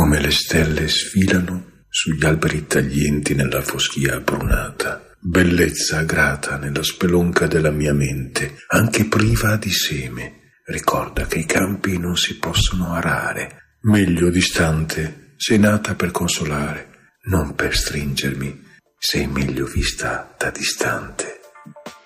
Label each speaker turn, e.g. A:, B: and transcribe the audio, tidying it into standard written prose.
A: come le stelle sfilano sugli alberi taglienti nella foschia brunata. Bellezza grata nella spelonca della mia mente, anche priva di seme. Ricorda che i campi non si possono arare. Meglio distante, sei nata per consolare, non per stringermi, sei meglio vista da distante.